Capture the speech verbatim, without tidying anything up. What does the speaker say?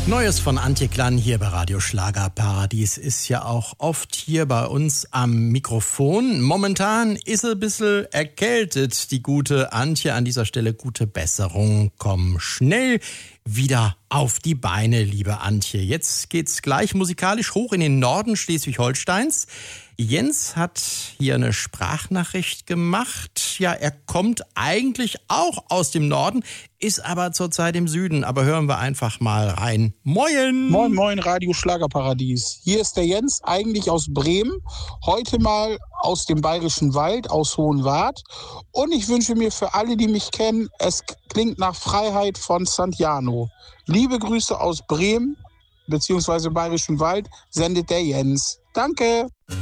Neues von Antje Klann hier bei Radio Schlagerparadies ist ja auch oft hier bei uns am Mikrofon. Momentan ist sie ein bisschen erkältet, die gute Antje. An dieser Stelle gute Besserung. Komm schnell wieder auf die Beine, liebe Antje. Jetzt geht's gleich musikalisch hoch in den Norden Schleswig-Holsteins. Jens hat hier eine Sprachnachricht gemacht. Ja, er kommt eigentlich auch aus dem Norden, ist aber zurzeit im Süden. Aber hören wir einfach mal rein. Moin! Moin, moin, Radio Schlagerparadies. Hier ist der Jens, eigentlich aus Bremen. Heute mal aus dem Bayerischen Wald, aus Hohenwart. Und ich wünsche mir für alle, die mich kennen, es klingt nach Freiheit von Santiano. Liebe Grüße aus Bremen, beziehungsweise Bayerischen Wald, sendet der Jens. Danke!